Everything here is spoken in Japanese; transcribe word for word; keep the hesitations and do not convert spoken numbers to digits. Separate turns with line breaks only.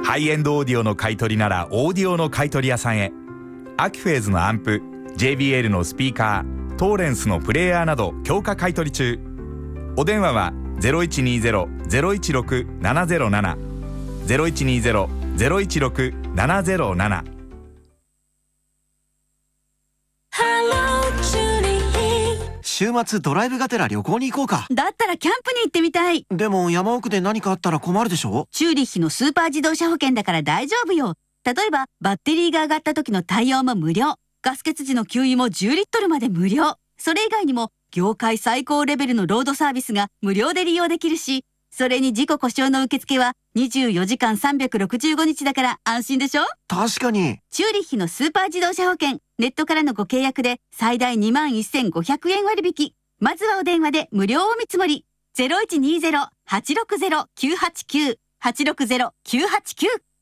ハイエンドオーディオの買い取りならオーディオの買い取り屋さんへ。アキフェーズのアンプ、 ジェイビーエル のスピーカー、トーレンスのプレイヤーなど強化買い取り中。お電話は ゼロいちにゼロ ゼロいちろく ななゼロなな ゼロいちにゼロ ゼロいちろく ななゼロなな。
週末ドライブがてら旅行に行こうか。
だったらキャンプに行ってみたい。
でも山奥で何かあったら困るでしょ。
チューリッヒのスーパー自動車保険だから大丈夫よ。例えばバッテリーが上がった時の対応も無料、ガス欠時の給油もじゅうリットルまで無料。それ以外にも業界最高レベルのロードサービスが無料で利用できるし、それに事故故障の受付はにじゅうよじかんさんびゃくろくじゅうごにちだから安心でしょ。
確かに。
チューリッヒのスーパー自動車保険、ネットからのご契約で最大 にまんせんごひゃくえん割引。まずはお電話で無料お見積もり。 ゼロいちにゼロ はちろくゼロ きゅうはちきゅう はちろくゼロ きゅうはちきゅう